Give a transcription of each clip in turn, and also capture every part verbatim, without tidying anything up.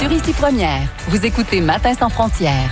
Ici Première. Vous écoutez Matin sans frontières.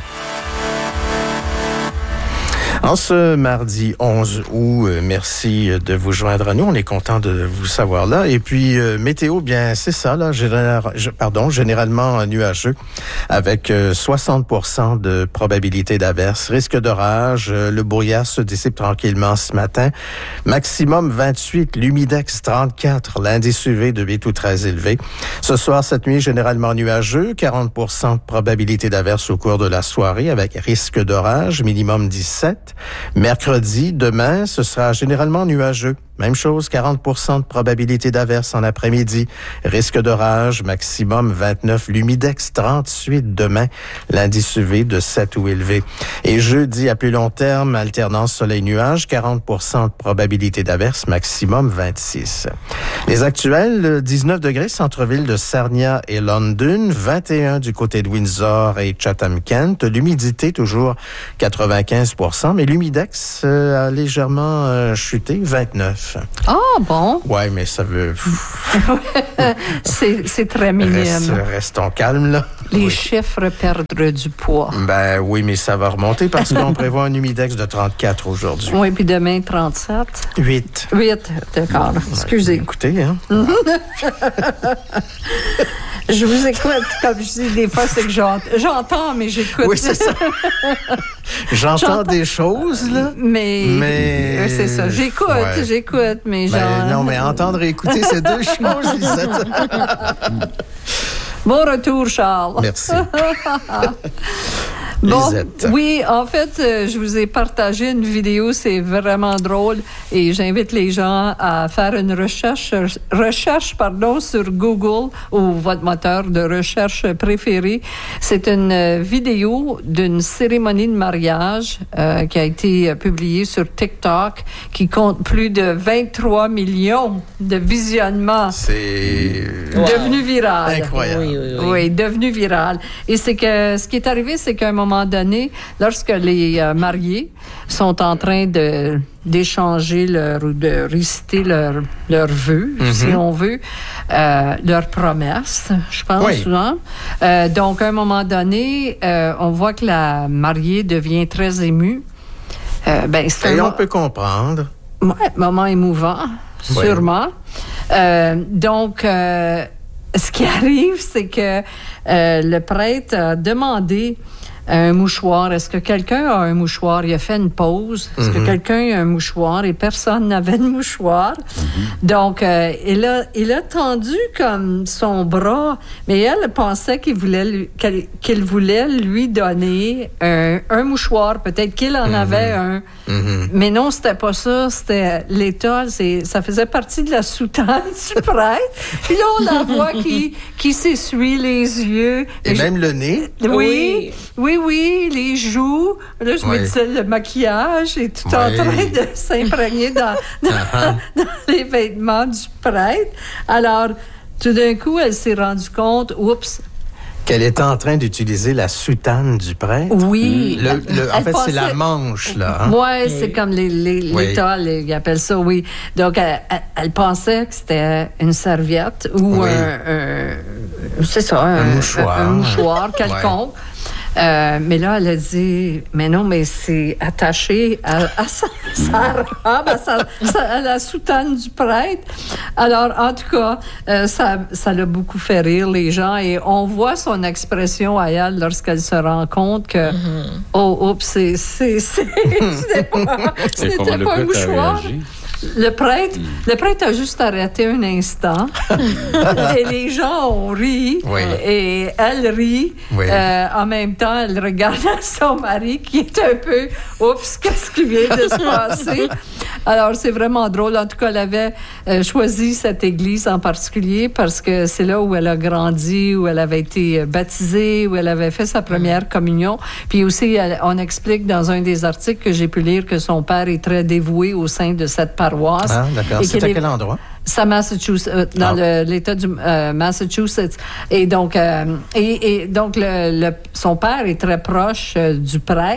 En ce mardi onze août, euh, merci de vous joindre à nous. On est content de vous savoir là. Et puis, euh, météo, bien, c'est ça, là, général, pardon, généralement nuageux, avec euh, soixante pour cent de probabilité d'averse. Risque d'orage, euh, le brouillard se dissipe tranquillement ce matin. Maximum vingt-huit, l'humidex trente-quatre, l'indice U V de huit ou très élevé. Ce soir, cette nuit, généralement nuageux, quarante pour cent de probabilité d'averse au cours de la soirée, avec risque d'orage, minimum dix-sept. Mercredi, demain, ce sera généralement nuageux. Même chose, quarante pour cent de probabilité d'averse en après-midi. Risque d'orage, maximum vingt-neuf. L'humidex trente-huit demain. L'indice U V de sept ou élevé. Et jeudi, à plus long terme, alternance soleil-nuage, quarante pour cent de probabilité d'averse, maximum vingt-six. Les actuels, dix-neuf degrés, centre-ville de Sarnia et London, vingt et un du côté de Windsor et Chatham-Kent. L'humidité, toujours quatre-vingt-quinze pour cent, mais l'humidex euh, a légèrement euh, chuté, vingt-neuf. Ah, bon. Ouais, mais ça veut... c'est, c'est très minime. Reste, restons calmes, là. Les oui. chiffres perdent du poids. Ben oui, mais ça va remonter parce qu'on prévoit un humidex de trente-quatre aujourd'hui. Oui, puis demain, trente-sept. huit. huit, d'accord. Ouais, excusez. Écoutez, hein. Je vous écoute, comme je dis, des fois, c'est que j'entends, j'entends mais j'écoute. Oui, c'est ça. J'entends, J'entends des choses, là. Mais, mais... c'est ça. J'écoute, ouais. j'écoute, mais ben, genre... Non, mais entendre et écouter, c'est deux choses, Lisette. Bon retour, Charles. Merci. Bon, Lisette. Oui, en fait, euh, je vous ai partagé une vidéo, c'est vraiment drôle et j'invite les gens à faire une recherche, recherche pardon, sur Google ou votre moteur de recherche préféré. C'est une euh, vidéo d'une cérémonie de mariage euh, qui a été publiée sur TikTok qui compte plus de vingt-trois millions de visionnements. C'est devenu viral. Incroyable. Oui, oui, oui. oui, devenu viral. Et c'est que ce qui est arrivé, c'est qu'à un moment donné, lorsque les euh, mariés sont en train de d'échanger leur ou de réciter leurs leur vœux, mm-hmm. si on veut, euh, leurs promesses, je pense oui. souvent. Euh, donc, à un moment donné, euh, on voit que la mariée devient très émue. Euh, ben, c'est Et un on mo- peut comprendre. Ouais, moment émouvant, oui. sûrement. Euh, donc, euh, ce qui arrive, c'est que euh, le prêtre a demandé un mouchoir. Est-ce que quelqu'un a un mouchoir? Il a fait une pause. Est-ce mm-hmm. que quelqu'un a un mouchoir? Et personne n'avait de mouchoir. Mm-hmm. Donc, euh, il, a, il a tendu comme son bras, mais elle pensait qu'il voulait lui, qu'il voulait lui donner un, un mouchoir. Peut-être qu'il en mm-hmm. avait un. Mm-hmm. Mais non, c'était pas ça. C'était l'étole. C'est, ça faisait partie de la soutane du prêtre. Puis là, on la voit qui, qui s'essuie les yeux. Et, Et même je, le nez. Oui, oui. oui. Oui, les joues. Là, je oui. me disais, le maquillage est tout oui. en train de s'imprégner dans, dans, uh-huh. dans les vêtements du prêtre. Alors, tout d'un coup, elle s'est rendue compte, oups, qu'elle était en train d'utiliser la soutane du prêtre. Oui. Le, le, en fait, pensait... c'est la manche, là. Hein? Ouais, oui, c'est comme les, les, oui. l'état, les, ils appellent ça, oui. Donc, elle, elle, elle pensait que c'était une serviette ou oui. un, un... C'est ça, un, un mouchoir. Un, un mouchoir quelconque. Ouais. Euh, mais là, elle a dit, mais non, mais c'est attaché à, à sa, sa robe, à, sa, sa, à la soutane du prêtre. Alors, en tout cas, euh, ça, ça l'a beaucoup fait rire les gens et on voit son expression à elle lorsqu'elle se rend compte que, mm-hmm. oh, oups, c'est, c'est, c'est, c'était pas, c'était pas un mouchoir. Le prêtre, mm. le prêtre a juste arrêté un instant et les gens ont ri oui. et elle rit. Oui. Euh, en même temps, elle regarde son mari qui est un peu « Oups, qu'est-ce qui vient de se passer? » Alors, c'est vraiment drôle. En tout cas, elle avait euh, choisi cette église en particulier parce que c'est là où elle a grandi, où elle avait été baptisée, où elle avait fait sa première mm. communion. Puis aussi, elle, on explique dans un des articles que j'ai pu lire que son père est très dévoué au sein de cette paroisse. Ah, d'accord. C'est à quel endroit? C'est à Massachusetts, dans ah. le, l'État du euh, Massachusetts. Et donc, euh, et, et donc le, le, son père est très proche euh, du prêtre.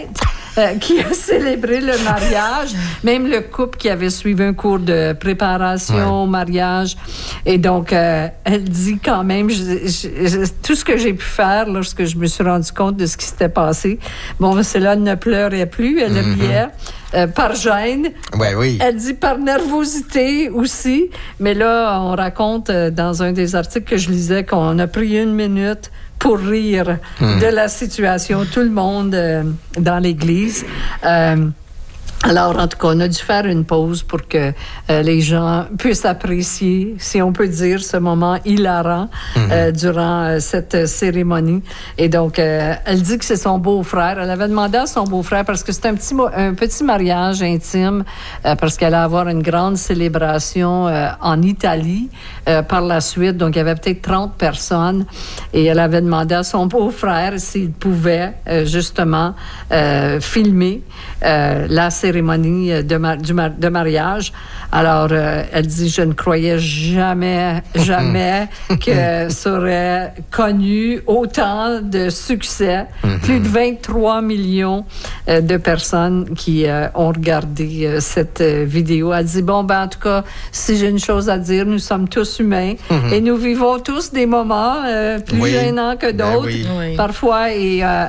euh, qui a célébré le mariage, même le couple qui avait suivi un cours de préparation ouais. au mariage. Et donc, euh, elle dit quand même, je, je, je, tout ce que j'ai pu faire lorsque je me suis rendu compte de ce qui s'était passé, bon, celle-là ne pleurait plus, elle mm-hmm. riait. Euh, par gêne. Ouais, oui. Elle dit par nervosité aussi. Mais là, on raconte euh, dans un des articles que je lisais qu'on a pris une minute pour rire mmh. de la situation. Tout le monde euh, dans l'église. Euh, Alors, en tout cas, on a dû faire une pause pour que euh, les gens puissent apprécier, si on peut dire, ce moment hilarant mm-hmm. euh, durant euh, cette cérémonie. Et donc, euh, elle dit que c'est son beau-frère. Elle avait demandé à son beau-frère, parce que c'est un petit, un petit mariage intime, euh, parce qu'elle allait avoir une grande célébration euh, en Italie euh, par la suite. Donc, il y avait peut-être trente personnes. Et elle avait demandé à son beau-frère s'il pouvait, euh, justement, euh, filmer euh, la cérémonie cérémonie de, mar- du mar- de mariage. Alors, euh, elle dit, je ne croyais jamais, jamais que ça aurait connu autant de succès. Mm-hmm. Plus de vingt-trois millions euh, de personnes qui euh, ont regardé euh, cette euh, vidéo. Elle dit, bon, ben, en tout cas, si j'ai une chose à dire, nous sommes tous humains mm-hmm. et nous vivons tous des moments euh, plus oui. gênants que d'autres, ben oui. parfois. Et euh,